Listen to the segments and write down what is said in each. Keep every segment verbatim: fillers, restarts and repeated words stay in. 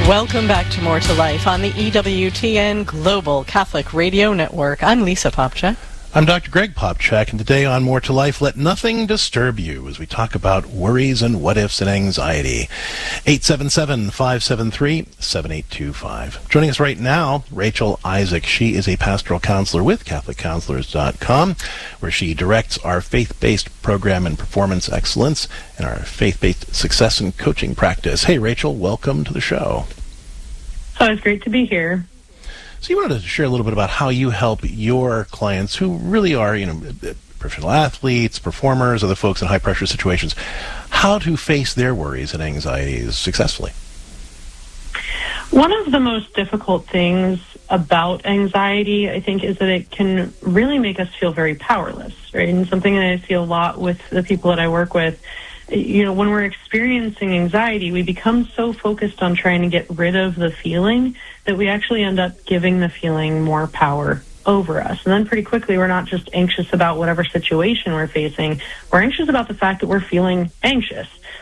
Welcome back to More to Life on the E W T N Global Catholic Radio Network. I'm Lisa Popcak. I'm Doctor Greg Popcak, and today on More to Life, let nothing disturb you as we talk about worries and what-ifs and anxiety. eight seven seven, five seven three, seven eight two five. Joining us right now, Rachel Isaac. She is a pastoral counselor with Catholic Counselors dot com, where she directs our faith-based program in performance excellence and our faith-based success and coaching practice. Hey, Rachel, welcome to the show. Oh, it's great to be here. So you wanted to share a little bit about how you help your clients who really are, you know, professional athletes, performers, other folks in high-pressure situations, how to face their worries and anxieties successfully. One of the most difficult things about anxiety, I think, is that it can really make us feel very powerless, right? And something that I see a lot with the people that I work with, you know, when we're experiencing anxiety, we become so focused on trying to get rid of the feeling that we actually end up giving the feeling more power over us. And then pretty quickly, we're not just anxious about whatever situation we're facing. We're anxious about the fact that we're feeling anxious.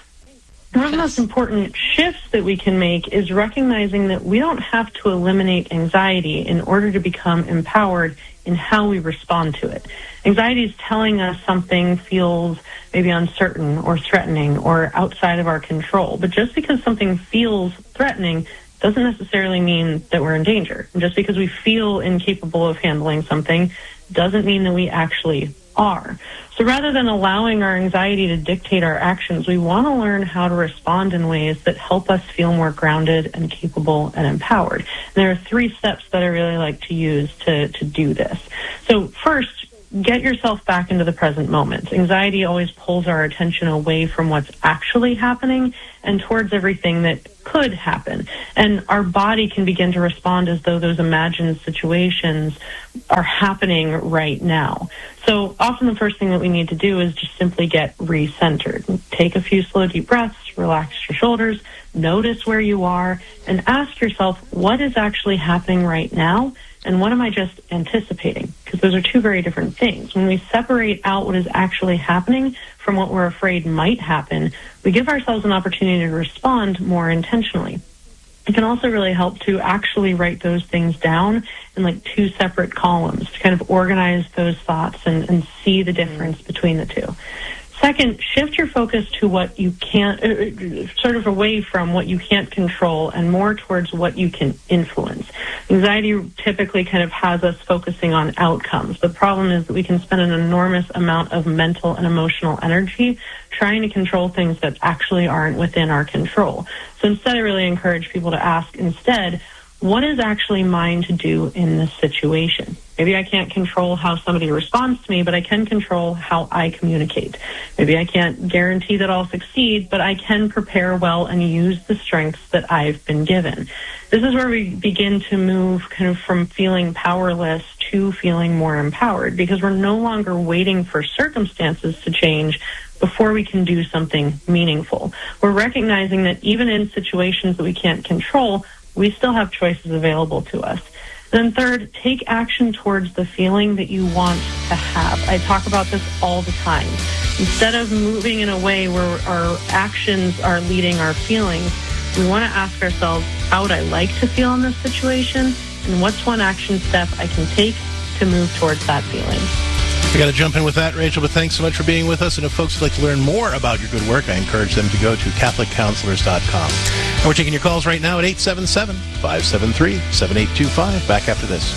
One of the most important shifts that we can make is recognizing that we don't have to eliminate anxiety in order to become empowered in how we respond to it. Anxiety is telling us something feels maybe uncertain or threatening or outside of our control. But just because something feels threatening doesn't necessarily mean that we're in danger. And just because we feel incapable of handling something doesn't mean that we actually are. So rather than allowing our anxiety to dictate our actions, we want to learn how to respond in ways that help us feel more grounded and capable and empowered. And there are three steps that I really like to use to, to do this. So first, get yourself back into the present moment. Anxiety always pulls our attention away from what's actually happening and towards everything that could happen. And our body can begin to respond as though those imagined situations are happening right now. So often the first thing that we need to do is just simply get recentered. Take a few slow, deep breaths, relax your shoulders, notice where you are, and ask yourself, what is actually happening right now? And what am I just anticipating? Because those are two very different things. When we separate out what is actually happening from what we're afraid might happen, we give ourselves an opportunity to respond more intentionally. It can also really help to actually write those things down in like two separate columns to kind of organize those thoughts and, and see the difference between the two. Second, shift your focus to what you can't, uh, sort of away from what you can't control and more towards what you can influence. Anxiety typically kind of has us focusing on outcomes. The problem is that we can spend an enormous amount of mental and emotional energy trying to control things that actually aren't within our control. So instead, I really encourage people to ask instead, what is actually mine to do in this situation? Maybe I can't control how somebody responds to me, but I can control how I communicate. Maybe I can't guarantee that I'll succeed, but I can prepare well and use the strengths that I've been given. This is where we begin to move kind of from feeling powerless to feeling more empowered, because we're no longer waiting for circumstances to change before we can do something meaningful. We're recognizing that even in situations that we can't control, we still have choices available to us. Then third, take action towards the feeling that you want to have. I talk about this all the time. Instead of moving in a way where our actions are leading our feelings, we want to ask ourselves, how would I like to feel in this situation? And what's one action step I can take to move towards that feeling? We got to jump in with that, Rachel, but thanks so much for being with us. And if folks would like to learn more about your good work, I encourage them to go to Catholic Counselors dot com. And we're taking your calls right now at eight seven seven, five seven three, seven eight two five. Back after this.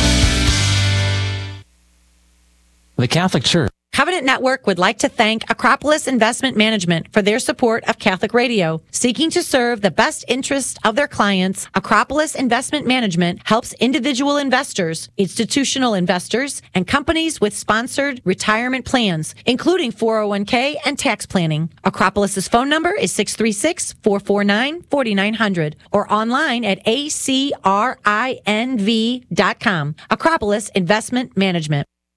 The Catholic Church. Covenant Network would like to thank Acropolis Investment Management for their support of Catholic Radio. Seeking to serve the best interest of their clients, Acropolis Investment Management helps individual investors, institutional investors, and companies with sponsored retirement plans, including four oh one k and tax planning. Acropolis's phone number is six three six, four four nine, four nine zero zero or online at A C R I N V dot com. Acropolis Investment Management.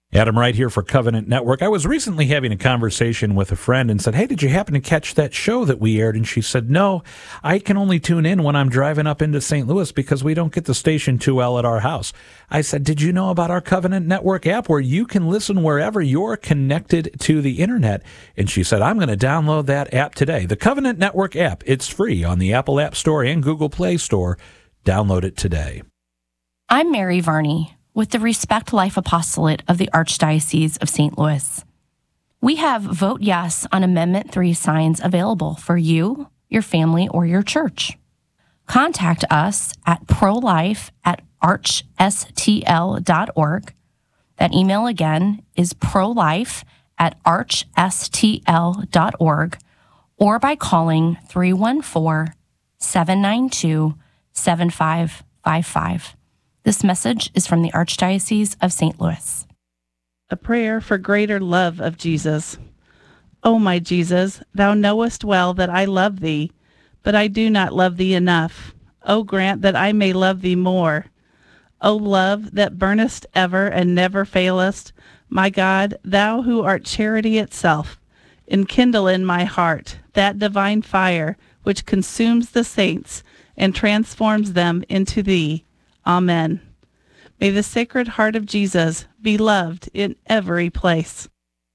Adam Wright here for Covenant Network. I was recently having a conversation with a friend and said, hey, did you happen to catch that show that we aired? And she said, no, I can only tune in when I'm driving up into Saint Louis because we don't get the station too well at our house. I said, did you know about our Covenant Network app where you can listen wherever you're connected to the internet? And she said, I'm going to download that app today. The Covenant Network app, it's free on the Apple App Store and Google Play Store. Download it today. I'm Mary Varney with the Respect Life Apostolate of the Archdiocese of Saint Louis. We have Vote Yes on Amendment three signs available for you, your family, or your church. Contact us at prolife at archstl dot org. That email again is prolife at archstl dot org or by calling three one four, seven nine two, seven five five five. This message is from the Archdiocese of Saint Louis. A prayer for greater love of Jesus. O my Jesus, thou knowest well that I love thee, but I do not love thee enough. O grant that I may love thee more. O love that burnest ever and never failest, my God, thou who art charity itself, enkindle in my heart that divine fire which consumes the saints and transforms them into thee. Amen. May the Sacred Heart of Jesus be loved in every place.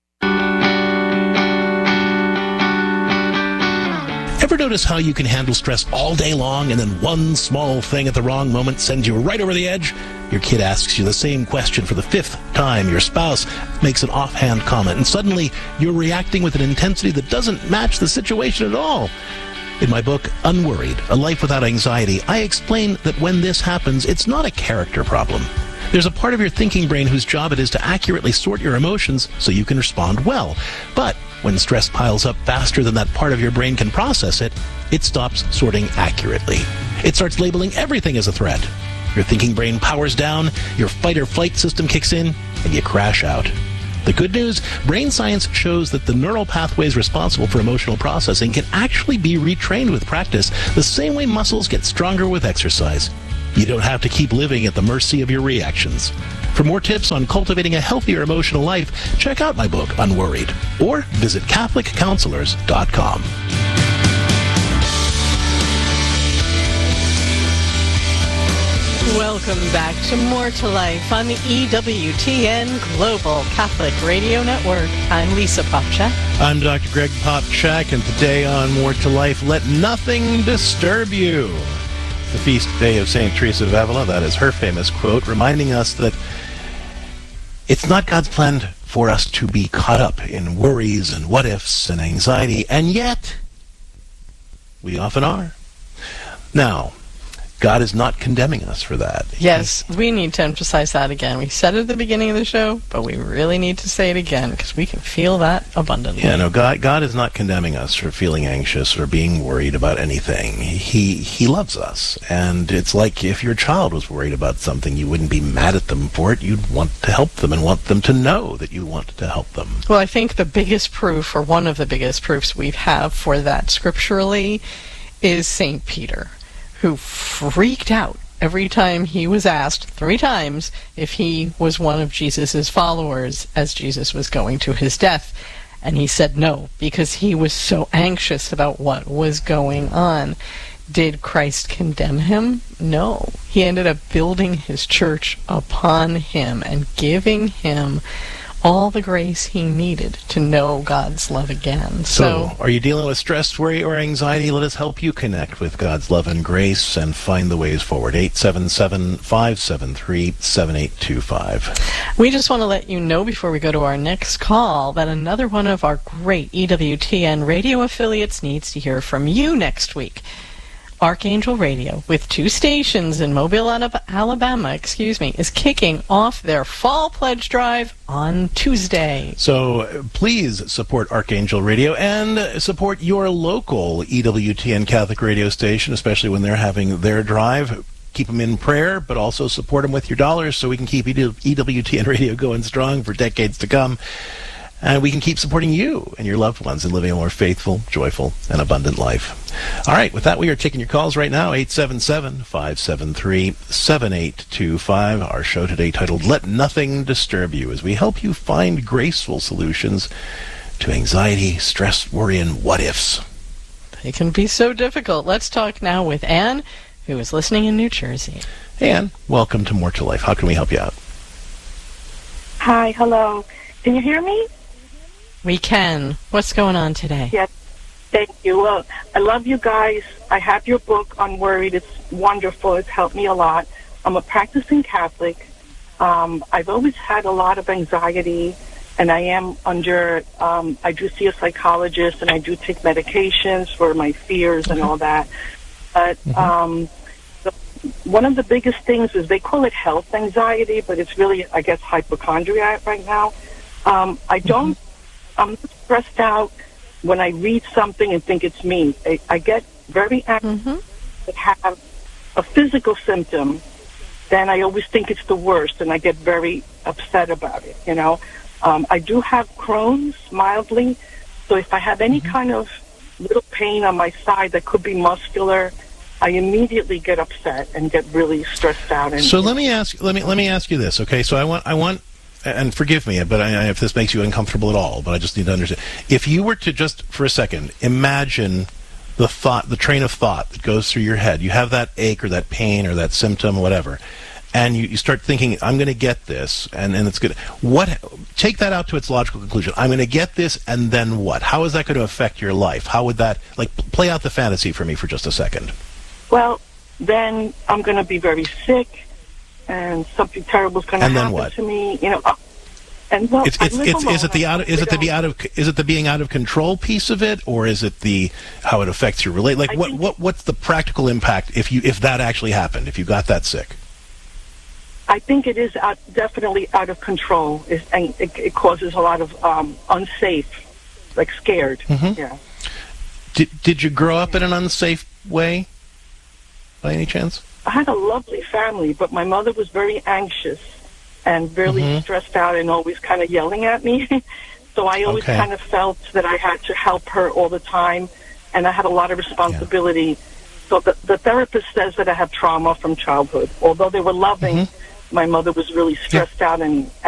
Ever notice how you can handle stress all day long and then one small thing at the wrong moment sends you right over the edge? Your kid asks you the same question for the fifth time. Your spouse makes an offhand comment, and suddenly you're reacting with an intensity that doesn't match the situation at all. In my book, Unworried, A Life Without Anxiety, I explain that when this happens, it's not a character problem. There's a part of your thinking brain whose job it is to accurately sort your emotions so you can respond well. But when stress piles up faster than that part of your brain can process it, it stops sorting accurately. It starts labeling everything as a threat. Your thinking brain powers down, your fight or flight system kicks in, and you crash out. The good news, brain science shows that the neural pathways responsible for emotional processing can actually be retrained with practice, the same way muscles get stronger with exercise. You don't have to keep living at the mercy of your reactions. For more tips on cultivating a healthier emotional life, check out my book, Unworried, or visit catholic counselors dot com. Welcome back to More to Life on the E W T N Global Catholic Radio Network. I'm Lisa Popcak. I'm Doctor Greg Popcak, and today on More to Life, let nothing disturb you. The feast day of Saint Teresa of Avila, that is her famous quote, reminding us that it's not God's plan for us to be caught up in worries and what-ifs and anxiety, and yet we often are. Now, God is not condemning us for that. Yes, we need to emphasize that again. We said it at the beginning of the show, but we really need to say it again because we can feel that abundantly. Yeah, no, God, God is not condemning us for feeling anxious or being worried about anything. He He loves us, and it's like if your child was worried about something, you wouldn't be mad at them for it. You'd want to help them and want them to know that you want to help them. Well, I think the biggest proof, or one of the biggest proofs we have for that scripturally, is Saint Peter, who freaked out every time he was asked, three times, if he was one of Jesus' followers as Jesus was going to his death. And he said no, because he was so anxious about what was going on. Did Christ condemn him? No. He ended up building his church upon him and giving him all the grace he needed to know God's love again. So, So, are you dealing with stress, worry, or anxiety? Let us help you connect with God's love and grace and find the ways forward. eight seven seven, five seven three, seven eight two five. we just want to let you know before we go to our next call that another one of our great E W T N radio affiliates needs to hear from you next week. Archangel Radio, with two stations in Mobile, Alabama, excuse me, is kicking off their fall pledge drive on Tuesday. So please support Archangel Radio and support your local E W T N Catholic radio station, especially when they're having their drive. Keep them in prayer, but also support them with your dollars so we can keep E W T N Radio going strong for decades to come. and we can keep supporting you and your loved ones in living a more faithful, joyful, and abundant life. All right, with that, we are taking your calls right now, eight seven seven, five seven three, seven eight two five. Our show today titled Let Nothing Disturb You, as we help you find graceful solutions to anxiety, stress, worry, and what-ifs. It can be so difficult. Let's talk now with Anne, who is listening in New Jersey. Anne, welcome to More to Life. How can we help you out? Hi, hello. Can you hear me? We can. What's going on today? Yes, thank you. Well, I love you guys. I have your book, Unworried. It's wonderful. It's helped me a lot. I'm a practicing Catholic. Um, I've always had a lot of anxiety, and I am under, um, I do see a psychologist, and I do take medications for my fears and all that. But mm-hmm. um, the, one of the biggest things is they call it health anxiety, but it's really, I guess, hypochondriac right now. Um, I don't, mm-hmm. I'm not stressed out when I read something and think it's me. I, I get very anxious mm-hmm. to have a physical symptom, then I always think it's the worst, and I get very upset about it, you know. Um, I do have Crohn's mildly, so if I have any mm-hmm. kind of little pain on my side that could be muscular, I immediately get upset and get really stressed out. And so let me ask, let me let me ask you this, okay? So I want, I want, and forgive me, but I, if this makes you uncomfortable at all, but I just need to understand. If you were to just for a second imagine the thought, the train of thought that goes through your head, you have that ache or that pain or that symptom, whatever, and you, you start thinking, I'm going to get this, and, and it's good. What? Take that out to its logical conclusion. I'm going to get this, and then what? How is that going to affect your life? How would that, like, play out the fantasy for me for just a second? Well, then I'm going to be very sick, and something terrible is going to happen what? to me. You know, and well, it's, it's, it's, is it the out? Of, is it the be out of? Is it the being out of control piece of it, or is it the how it affects your relate? Like, I what, what what's the practical impact if you if that actually happened? If you got that sick? I think it is out, definitely out of control, it, and it, it causes a lot of um, unsafe, like scared. Mm-hmm. Yeah. Did Did you grow up in an unsafe way, by any chance? I had a lovely family, but my mother was very anxious and really mm-hmm. stressed out, and always kind of yelling at me. So I always okay. kind of felt that I had to help her all the time, and I had a lot of responsibility. Yeah. So the, the therapist says that I have trauma from childhood. Although they were loving, mm-hmm. my mother was really stressed yeah. out and